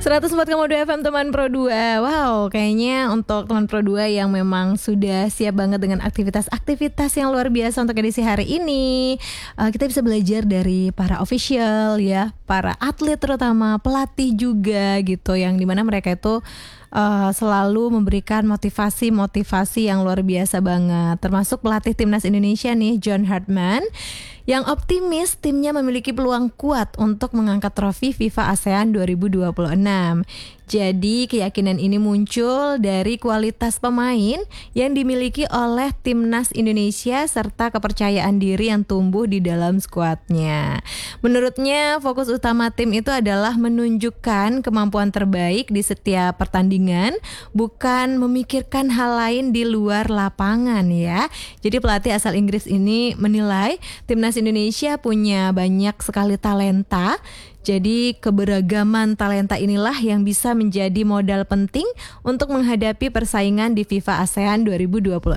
104,2 FM teman Pro 2. Wow, kayaknya untuk teman Pro 2 yang memang sudah siap banget dengan aktivitas-aktivitas yang luar biasa untuk edisi hari ini, kita bisa belajar dari para official ya, para atlet terutama, pelatih juga gitu, yang dimana mereka itu selalu memberikan motivasi yang luar biasa banget. Termasuk pelatih timnas Indonesia nih, John Hartman, yang optimis timnya memiliki peluang kuat untuk mengangkat trofi FIFA ASEAN 2026. Jadi keyakinan ini muncul dari kualitas pemain yang dimiliki oleh timnas Indonesia serta kepercayaan diri yang tumbuh di dalam skuadnya. Menurutnya fokus utama tim itu adalah menunjukkan kemampuan terbaik di setiap pertandingan, bukan memikirkan hal lain di luar lapangan ya. Jadi pelatih asal Inggris ini menilai timnas Indonesia punya banyak sekali talenta. Jadi keberagaman talenta inilah yang bisa menjadi modal penting untuk menghadapi persaingan di FIFA ASEAN 2026.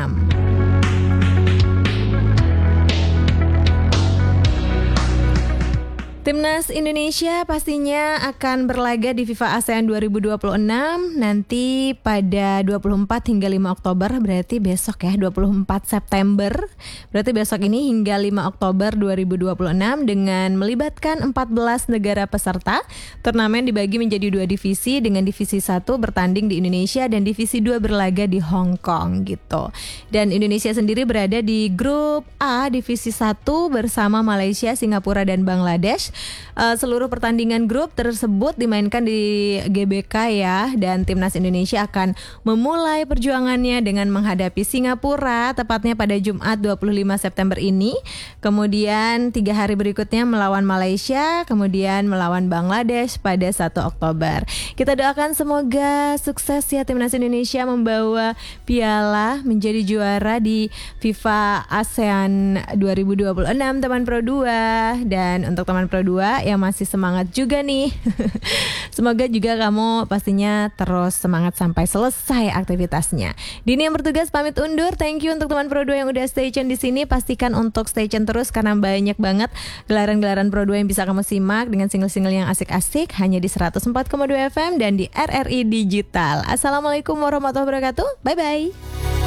Timnas Indonesia pastinya akan berlaga di FIFA ASEAN 2026 nanti pada 24 hingga 5 Oktober, berarti besok ya, 24 September. Berarti besok ini hingga 5 Oktober 2026 dengan melibatkan 14 negara peserta. Turnamen dibagi menjadi 2 divisi, dengan divisi 1 bertanding di Indonesia dan divisi 2 berlaga di Hong Kong gitu. Dan Indonesia sendiri berada di grup A divisi 1 bersama Malaysia, Singapura dan Bangladesh. Seluruh pertandingan grup tersebut dimainkan di GBK ya, dan timnas Indonesia akan memulai perjuangannya dengan menghadapi Singapura tepatnya pada Jumat 25 September ini. Kemudian 3 hari berikutnya melawan Malaysia, kemudian melawan Bangladesh pada 1 Oktober. Kita doakan semoga sukses ya timnas Indonesia membawa piala, menjadi juara di FIFA ASEAN 2026 teman Pro 2. Dan untuk teman Pro 2 yang masih semangat juga nih, semoga juga kamu pastinya terus semangat sampai selesai aktivitasnya. Dini yang bertugas pamit undur. Thank you untuk teman Pro 2 yang udah stay tune di sini. Pastikan untuk stay tune terus karena banyak banget gelaran-gelaran Pro 2 yang bisa kamu simak dengan single-single yang asik-asik hanya di 104,2 FM dan di RRI Digital. Assalamualaikum warahmatullahi wabarakatuh. Bye bye.